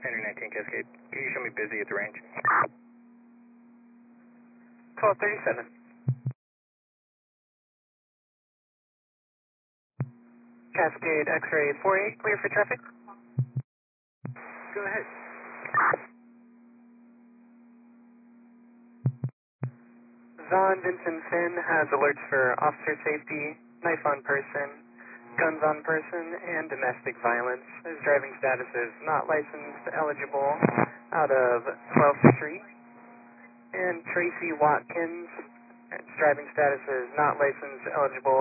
Henry 19 Cascade. Can you show me busy at the range? 1237. Cascade X-ray 48, clear for traffic. Go ahead. Zahn Vincent Finn has alerts for officer safety, knife on person, guns on person, and domestic violence. His driving status is not licensed, eligible, out of 12th Street. And Tracy Watkins, his driving status is not licensed, eligible,